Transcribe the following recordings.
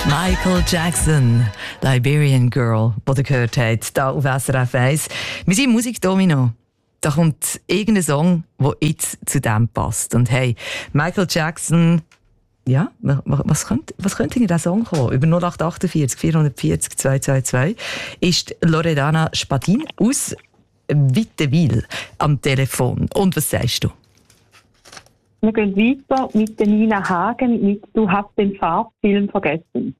Michael Jackson, Liberian Girl, die ihr gehört habt, hier auf SRF 1. Wir sind im Musikdomino. Da kommt irgendein Song, der jetzt zu dem passt. Und hey, Michael Jackson, ja, was könnte in diesen Song kommen? Über 0848 440 222 ist Loredana Spadin aus Wittewil am Telefon. Und was sagst du? Wir gehen weiter mit der Nina Hagen mit «Du hast den Farbfilm vergessen».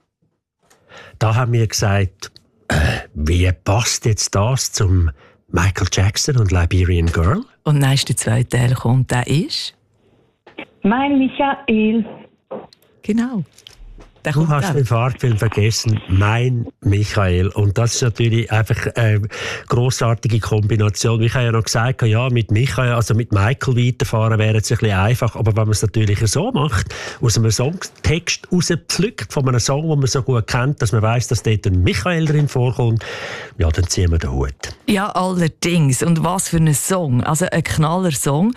Da haben wir gesagt, wie passt jetzt das zum Michael Jackson und Liberian Girl? Und dann ist der zweite Teil kommt, der ist? Mein Michael. Genau. Du hast den Farbfilm vergessen, mein Michael. Und das ist natürlich einfach eine grossartige Kombination. Ich habe ja noch gesagt, ja, mit Michael, also mit Michael weiterfahren wäre es ein bisschen einfach. Aber wenn man es natürlich so macht, aus einem Songtext rauspflückt, von einem Song, den man so gut kennt, dass man weiss, dass dort ein Michael drin vorkommt, ja, dann ziehen wir den Hut. Ja, allerdings. Und was für ein Song. Also ein Knaller-Song.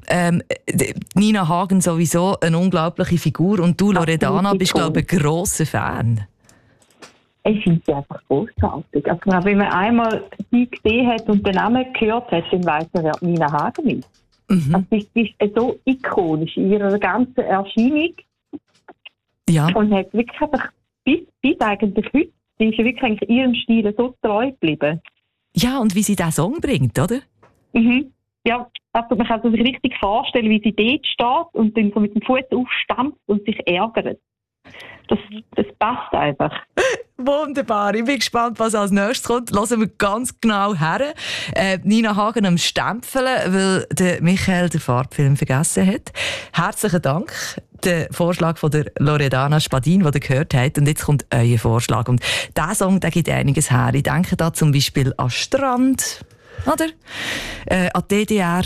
Nina Hagen sowieso eine unglaubliche Figur. Und du, Loredana, bist, glaube ich, ein grosser Fan. Ich finde sie einfach großartig. Also, wenn man einmal sie gesehen hat und den Namen gehört hat, dann weiss man, wer Nina Hagen ist. Mhm. Also, sie ist so ikonisch in ihrer ganzen Erscheinung. Ja. Und hat wirklich einfach bis eigentlich heute, sie ist wirklich eigentlich ihrem Stil so treu geblieben. Ja, und wie sie diesen Song bringt, oder? Mhm. Ja, also man kann sich richtig vorstellen, wie sie dort steht und dann so mit dem Fuß aufstampft und sich ärgert. Das passt einfach. Wunderbar. Ich bin gespannt, was als nächstes kommt. Hören wir ganz genau her. Nina Hagen am Stempeln, weil der Michael den Farbfilm vergessen hat. Herzlichen Dank. Der Vorschlag von der Loredana Spadin, den ihr gehört habt. Und jetzt kommt euer Vorschlag. Und dieser Song, der gibt einiges her. Ich denke da zum Beispiel an Strand, oder? An DDR.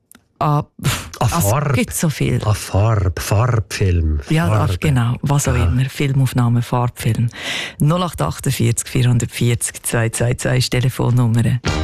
Es gibt so viel. Farbfilm. Ja, genau. Was auch immer. Filmaufnahmen, Farbfilm. 0848 440 222 ist Telefonnummer.